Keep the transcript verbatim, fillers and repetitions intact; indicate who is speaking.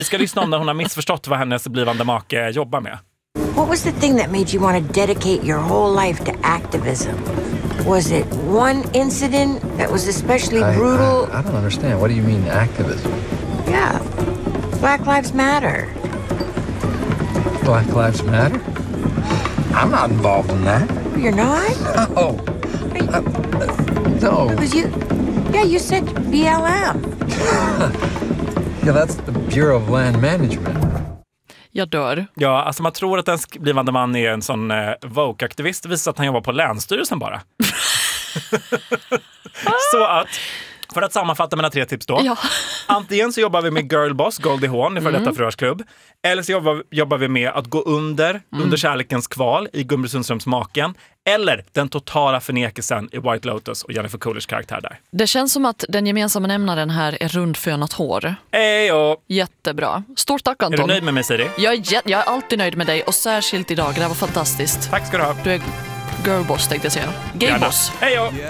Speaker 1: Vi ska lyssna om när hon har missförstått vad hennes blivande make jobbar med.
Speaker 2: What was the thing that made you want to dedicate your whole life to activism? Was it one incident that was especially
Speaker 3: I,
Speaker 2: brutal?
Speaker 3: I, I don't understand. What do you mean activism?
Speaker 2: Yeah. Black Lives Matter.
Speaker 3: Black Lives Matter? I'm not involved in that.
Speaker 2: You're not?
Speaker 3: Oh. Uh, no.
Speaker 2: Because you, yeah, you said B L M.
Speaker 3: Yeah, that's the Bureau of Land Management.
Speaker 4: Jag dör.
Speaker 1: Ja, alltså man tror att en blivande man är en sån eh, woke-aktivist. Det visar att han jobbar på Länsstyrelsen bara. Så att, för att sammanfatta mina tre tips då.
Speaker 4: Ja.
Speaker 1: Antingen så jobbar vi med Girlboss, Goldie Hawn i för detta förhörsklubb. Eller så jobbar, jobbar vi med att gå under, mm. under kärlekens kval i Gun-Britt Sundströms Maken. Eller den totala förnekelsen i White Lotus och Jennifer Coolidge karaktär där.
Speaker 4: Det känns som att den gemensamma nämnaren här är rundfönat hår.
Speaker 1: Ejo.
Speaker 4: Jättebra. Stort tack, Anton.
Speaker 1: Är du nöjd med mig, Siri?
Speaker 4: Jag är, jag är alltid nöjd med dig och särskilt idag. Det här var fantastiskt.
Speaker 1: Tack ska du ha.
Speaker 4: Du är girlboss, tänkte jag säga. Gayboss.
Speaker 1: Hej då.